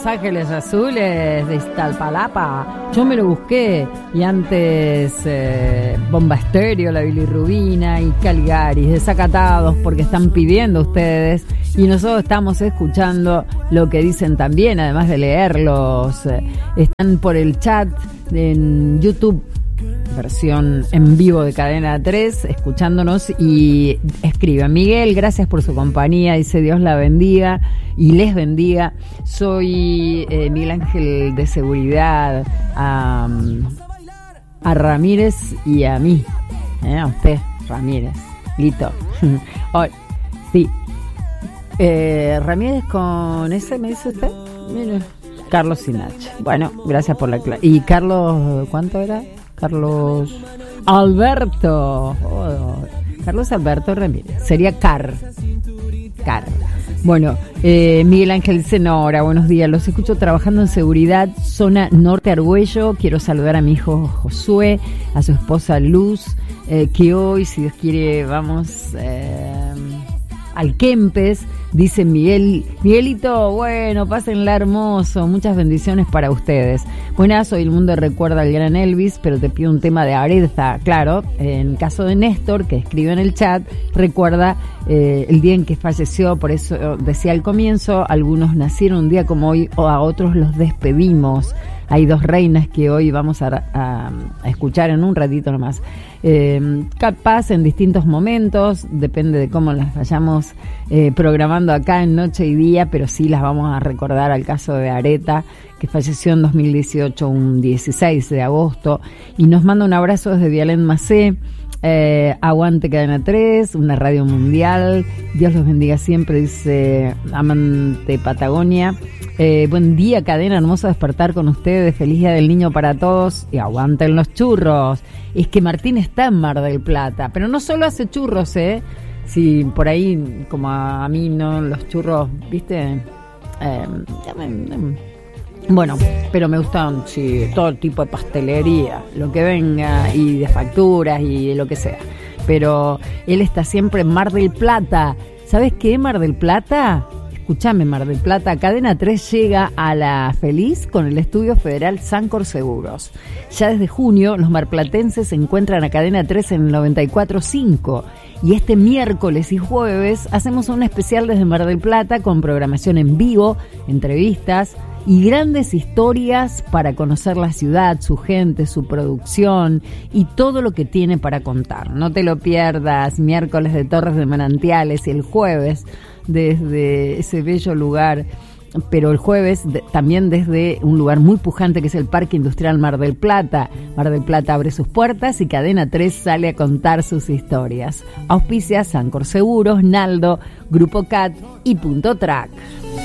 Ángeles Azules de Iztapalapa. Yo me lo busqué. Y antes Bomba Estéreo, la bilirrubina y Caligaris, Desacatados, porque están pidiendo ustedes. Y nosotros estamos escuchando lo que dicen también, además de leerlos. Están por el chat en YouTube, versión en vivo de Cadena 3, escuchándonos, y escribe: Miguel, gracias por su compañía, dice, Dios la bendiga y les bendiga. Soy Miguel Ángel de Seguridad, a Ramírez y a mí, a usted, Ramírez, Lito. Sí, Ramírez con ese, ¿me dice usted? Mire, Carlos Sinache. Bueno, gracias por la clase. ¿Y Carlos, cuánto era? Carlos Alberto. Carlos Alberto Ramírez. Sería Car. Bueno, Miguel Ángel Senora, buenos días. Los escucho trabajando en seguridad, zona norte Argüello. Quiero saludar a mi hijo Josué, a su esposa Luz, que hoy, si Dios quiere, vamos al Kempes. Dice Miguelito, bueno, pásenla hermoso, muchas bendiciones para ustedes. Buenas, hoy el mundo recuerda al gran Elvis, pero te pido un tema de Aretha. Claro, en caso de Néstor, que escribe en el chat, recuerda el día en que falleció, por eso decía al comienzo, algunos nacieron un día como hoy, o a otros los despedimos. Hay dos reinas que hoy vamos a escuchar en un ratito nomás. Capaz en distintos momentos, depende de cómo las vayamos programando acá en Noche y Día, pero sí las vamos a recordar al caso de Aretha, que falleció en 2018, un 16 de agosto, y nos manda un abrazo desde Vialén Macé. Aguante Cadena 3, una radio mundial, Dios los bendiga siempre, dice Amante Patagonia. Buen día, Cadena, hermoso despertar con ustedes, feliz día del niño para todos y aguanten los churros. Es que Martín está en Mar del Plata, pero no solo hace churros, si por ahí, como a mí no, los churros, viste, bueno, pero me gustan, sí, todo tipo de pastelería, lo que venga, y de facturas y lo que sea. Pero él está siempre en Mar del Plata. ¿Sabes qué, Mar del Plata? Escúchame, Mar del Plata, Cadena 3 llega a la Feliz con el Estudio Federal Sancor Seguros. Ya desde junio, los marplatenses se encuentran a Cadena 3 en el 94.5. Y este miércoles y jueves hacemos un especial desde Mar del Plata con programación en vivo, entrevistas y grandes historias para conocer la ciudad, su gente, su producción y todo lo que tiene para contar. No te lo pierdas, miércoles de Torres de Manantiales y el jueves desde ese bello lugar, pero el jueves también desde un lugar muy pujante que es el Parque Industrial Mar del Plata. Mar del Plata abre sus puertas y Cadena 3 sale a contar sus historias. Auspicia Sancor Seguros, Naldo, Grupo CAT y Punto Track.